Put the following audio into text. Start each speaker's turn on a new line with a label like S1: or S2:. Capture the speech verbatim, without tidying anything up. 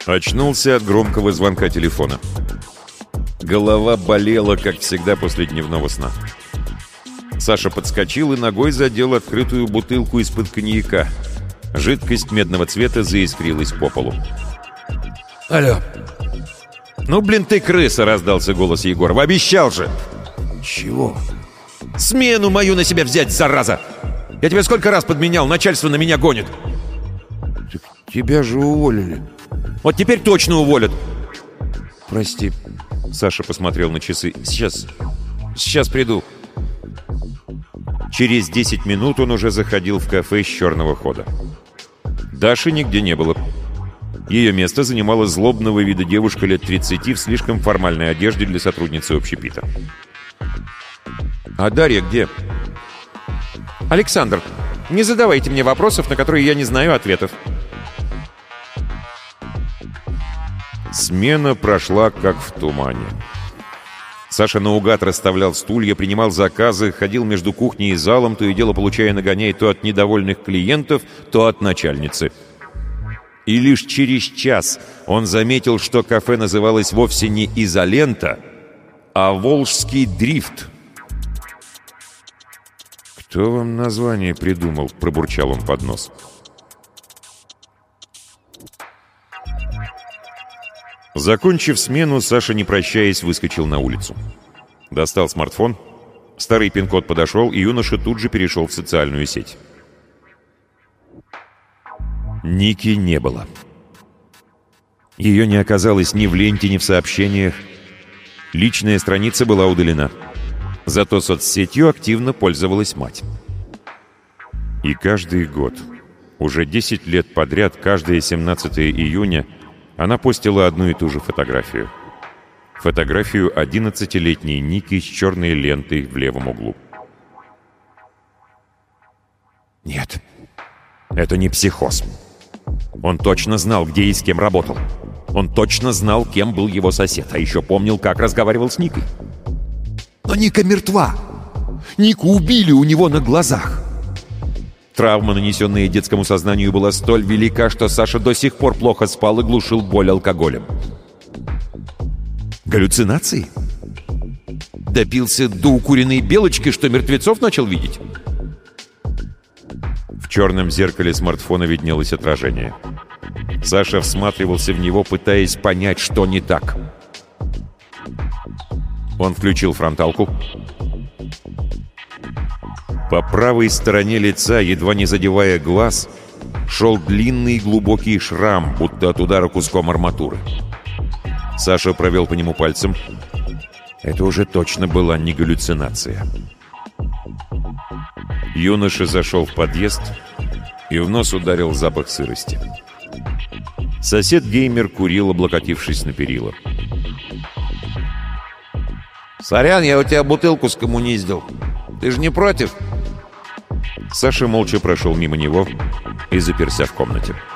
S1: Очнулся от громкого звонка телефона. Голова болела, как всегда, после дневного сна. Саша подскочил и ногой задел открытую бутылку из-под коньяка. Жидкость медного цвета заискрилась по полу.
S2: Алло.
S1: «Ну, блин, ты крыса!» — раздался голос Егорова. «Обещал же!»
S2: Чего?
S1: «Смену мою на себя взять, зараза! Я тебя сколько раз подменял, начальство на меня гонит!»
S2: Так тебя же уволили.
S1: «Вот теперь точно уволят!»
S2: Прости.
S1: Саша посмотрел на часы. «Сейчас, сейчас приду». Через десять минут он уже заходил в кафе с черного хода. Даши нигде не было. Ее место занимала злобного вида девушка лет тридцати в слишком формальной одежде для сотрудницы общепита. «А Дарья где?» «Александр, не задавайте мне вопросов, на которые я не знаю ответов». Смена прошла как в тумане. Саша наугад расставлял стулья, принимал заказы, ходил между кухней и залом, то и дело получая нагоняй то от недовольных клиентов, то от начальницы. И лишь через час он заметил, что кафе называлось вовсе не «Изолента», а «Волжский дрифт». «Кто вам название придумал?» — пробурчал он под нос. Закончив смену, Саша, не прощаясь, выскочил на улицу. Достал смартфон. Старый пин-код подошел, и юноша тут же перешел в социальную сеть. Ники не было. Ее не оказалось ни в ленте, ни в сообщениях. Личная страница была удалена. Зато соцсетью активно пользовалась мать. И каждый год, уже десять лет подряд, каждое семнадцатое июня, она постила одну и ту же фотографию. Фотографию одиннадцатилетней Ники с черной лентой в левом углу. Нет, это не психоз. Он точно знал, где и с кем работал. Он точно знал, кем был его сосед, а еще помнил, как разговаривал с Никой. Но Ника мертва. Нику убили у него на глазах. Травма, нанесенная детскому сознанию, была столь велика, что Саша до сих пор плохо спал и глушил боль алкоголем. Галлюцинации? Допился до укуренной белочки, что мертвецов начал видеть? В черном зеркале смартфона виднелось отражение. Саша всматривался в него, пытаясь понять, что не так. Он включил фронталку. По правой стороне лица, едва не задевая глаз, шел длинный глубокий шрам, будто от удара куском арматуры. Саша провел по нему пальцем. Это уже точно была не галлюцинация. Юноша зашел в подъезд, и в нос ударил запах сырости. Сосед-геймер курил, облокотившись на перила.
S2: Сорян, я у тебя бутылку скоммуниздил. Ты же не против?
S1: Саша молча прошел мимо него и заперся в комнате.